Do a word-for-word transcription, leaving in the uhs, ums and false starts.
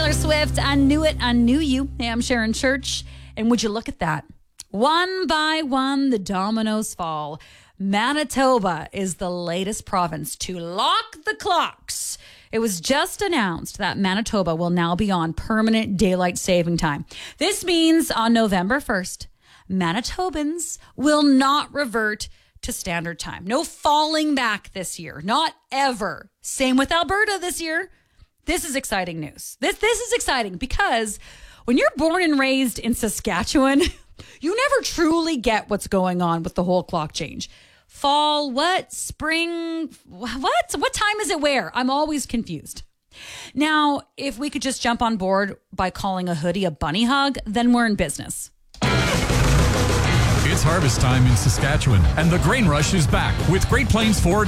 Taylor Swift, I Knew It, I Knew You. Hey, I'm Sharon Church. And would you look at that? One by one, the dominoes fall. Manitoba is the latest province to lock the clocks. It was just announced that Manitoba will now be on permanent daylight saving time. This means on November first, Manitobans will not revert to standard time. No falling back this year. Not ever. Same with Alberta this year. This is exciting news. This this is exciting because when you're born and raised in Saskatchewan, you never truly get what's going on with the whole clock change. Fall, what? Spring, what? What time is it where? I'm always confused. Now, if we could just jump on board by calling a hoodie a bunny hug, then we're in business. It's harvest time in Saskatchewan, and the grain rush is back with Great Plains Ford